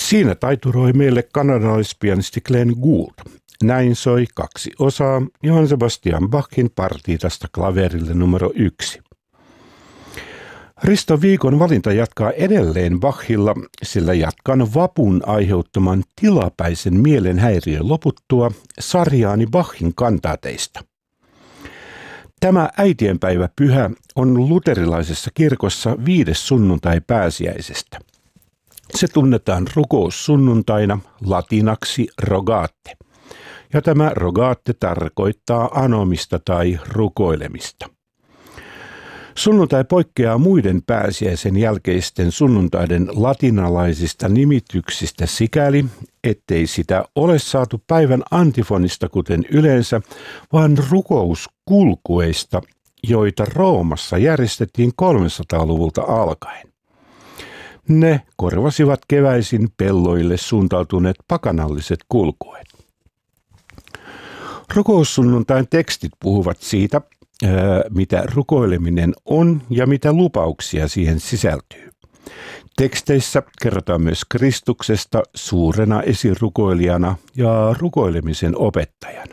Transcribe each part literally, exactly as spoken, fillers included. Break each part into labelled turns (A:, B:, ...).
A: Siinä taituroi meille kanadalaispianisti Glenn Gould. Näin soi kaksi osaa Johann Sebastian Bachin partiitasta klaverille numero yksi. Risto Viikon valinta jatkaa edelleen Bachilla, sillä jatkan vapun aiheuttaman tilapäisen mielenhäiriön loputtua sarjaani Bachin kantaateista. Tämä äitienpäiväpyhä on luterilaisessa kirkossa viides sunnuntai pääsiäisestä. Se tunnetaan rukoussunnuntaina latinaksi rogate, ja tämä rogate tarkoittaa anomista tai rukoilemista. Sunnuntai poikkeaa muiden pääsiäisen jälkeisten sunnuntaiden latinalaisista nimityksistä sikäli, ettei sitä ole saatu päivän antifonista kuten yleensä, vaan rukouskulkueista, joita Roomassa järjestettiin kolmesataaluvulta alkaen. Ne korvasivat keväisin pelloille suuntautuneet pakanalliset kulkueet. Rukoussunnuntain tekstit puhuvat siitä, mitä rukoileminen on ja mitä lupauksia siihen sisältyy. Teksteissä kerrotaan myös Kristuksesta suurena esirukoilijana ja rukoilemisen opettajana.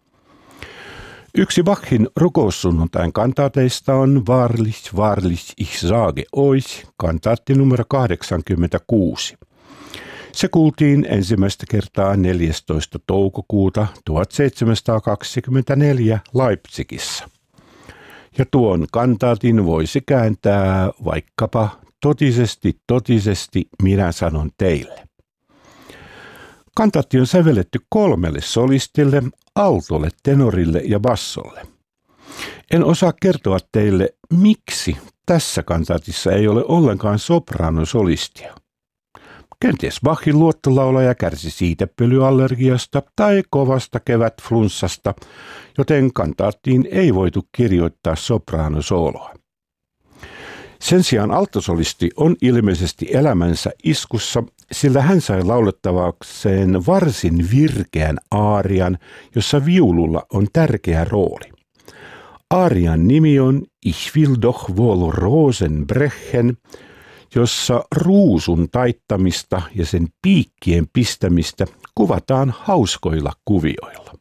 A: Yksi Bachin rukoussunnuntain kantaateista on Wahrlich, wahrlich, ich sage euch, kantaatti numero kahdeksankymmentäkuusi. Se kuultiin ensimmäistä kertaa neljästoista toukokuuta tuhatseitsemänsataakaksikymmentäneljä Leipzigissä. Ja tuon kantaatin voisi kääntää vaikkapa totisesti, totisesti minä sanon teille. Kantaatti on sävelletty kolmelle solistille, altolle, tenorille ja bassolle. En osaa kertoa teille, miksi tässä kantaatissa ei ole ollenkaan sopraanosolistia. Kenties Bachin luottolaulaja kärsi siitepölyallergiasta tai kovasta kevätflunssasta, joten kantaattiin ei voitu kirjoittaa sopraanosooloa. Sen sijaan alttosolisti on ilmeisesti elämänsä iskussa, sillä hän sai laulettavakseen varsin virkeän aarian, jossa viululla on tärkeä rooli. Aarian nimi on Ich will doch wohl Rosen brechen, jossa ruusun taittamista ja sen piikkien pistämistä kuvataan hauskoilla kuvioilla.